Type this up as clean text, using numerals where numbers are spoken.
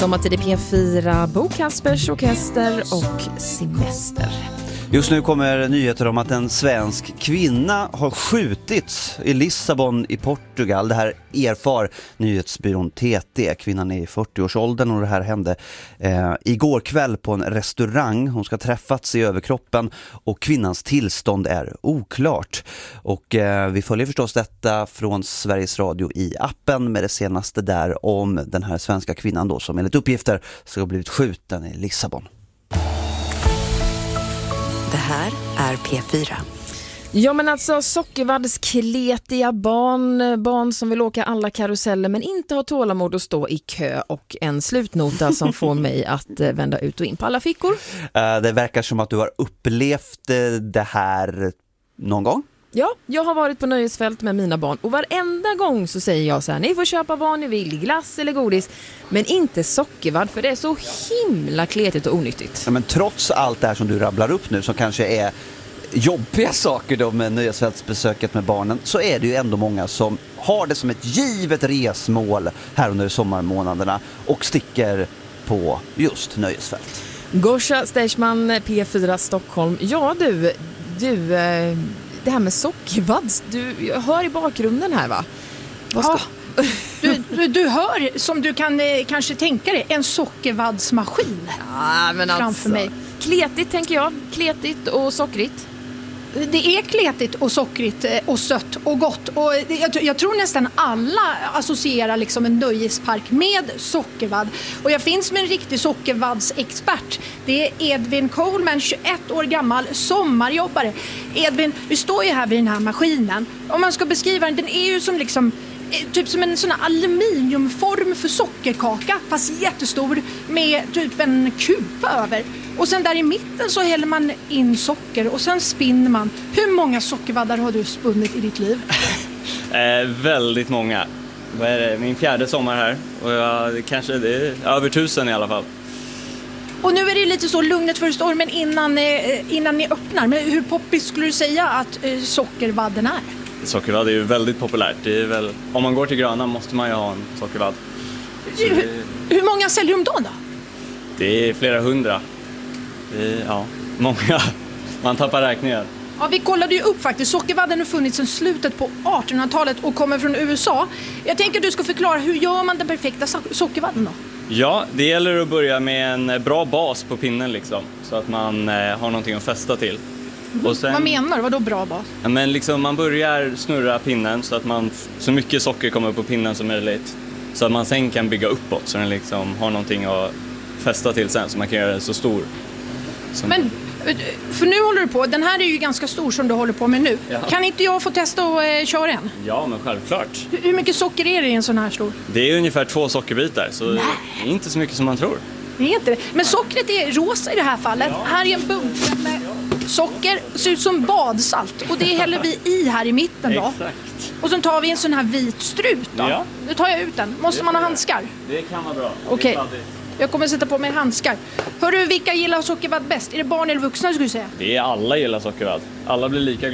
Sommartid i P4, Bo Kaspers Orkester och Semester. Just nu kommer nyheter om att en svensk kvinna har skjutits i Lissabon i Portugal. Det här erfar nyhetsbyrån TT. Kvinnan är i 40-årsåldern och det här hände igår kväll på en restaurang. Hon ska träffats i överkroppen och kvinnans tillstånd är oklart. Och vi följer förstås detta från Sveriges Radio i appen med det senaste där om den här svenska kvinnan då som enligt uppgifter ska ha blivit skjuten i Lissabon. Det här är P4. Ja, men alltså Sockervadds kletiga barn som vill åka alla karuseller men inte har tålamod att stå i kö, och en slutnota som får mig att vända ut och in på alla fickor. Det verkar som att du har upplevt det här någon gång. Ja, jag har varit på nöjesfält med mina barn och varenda gång så säger jag så här: ni får köpa vad ni vill, glass eller godis, men inte sockervadd för det är så himla kletigt och onyttigt. Ja, men trots allt det här som du rabblar upp nu som kanske är jobbiga saker då med nöjesfältsbesöket med barnen, så är det ju ändå många som har det som ett givet resmål här under sommarmånaderna och sticker på just nöjesfält. Gosha Stechman, P4 Stockholm. Ja du, det här med sockervadd, jag hör i bakgrunden här, va? Ja, du hör, som du kan kanske tänka dig, en sockervaddsmaskin men framför alltså, mig. Kletigt tänker jag, kletigt och sockrigt. Det är kletigt och sockrigt och sött och gott. Och jag tror nästan alla associerar liksom en nöjespark med sockervadd. Och jag finns med en riktig sockervaddsexpert. Det är Edvin Coleman, 21 år gammal, sommarjobbare. Edvin, vi står ju här vid den här maskinen. Om man ska beskriva den är ju som liksom typ som en sån här aluminiumform för sockerkaka, fast jättestor, med typ en kupa över. Och sen där i mitten så häller man in socker och sen spinner man. Hur många sockervaddar har du spunnit i ditt liv? Väldigt många. Vad är det? Min 4:e sommar här. Och kanske det är över 1000 i alla fall. Och nu är det lite så lugnet förstår, men innan ni öppnar, men hur poppis skulle du säga att sockervadden är? Sockervadd är ju väldigt populärt. Det är väl, om man går till Gröna måste man ju ha en sockervadd. Hur många säljer de då? Det är flera hundra. Ja, många. Man tappar räkningar. Ja, vi kollade ju upp faktiskt. Sockervadden har funnits sedan slutet på 1800-talet och kommer från USA. Jag tänker att du ska förklara, hur gör man den perfekta sockervadden då? Ja, det gäller att börja med en bra bas på pinnen liksom. Så att man har någonting att fästa till. Och sen, vad menar du? Vadå bra bas? Ja, men liksom man börjar snurra pinnen så att så mycket socker kommer på pinnen som möjligt. Så att man sen kan bygga uppåt så den liksom har någonting att fästa till sen så man kan göra den så stor. Men, för nu håller du på, den här är ju ganska stor som du håller på med nu. Ja. Kan inte jag få testa och köra en? Ja, men självklart. Hur mycket socker är det i en sån här stor? Det är ungefär 2 sockerbitar, så det är inte så mycket som man tror. Det är inte det. Men sockret är rosa i det här fallet. Ja. Här är en bunke med socker, ser ut som badsalt. Och det häller vi i här i mitten då. Exakt. Och så tar vi en sån här vit strut då. Ja. Nu tar jag ut den. Måste man ha handskar? Det kan vara bra. Okej. Jag kommer sätta på mig handskar. Hörru, vilka gillar sockervadd bäst? Är det barn eller vuxna skulle du säga? Det är alla gillar sockervadd. Alla blir lika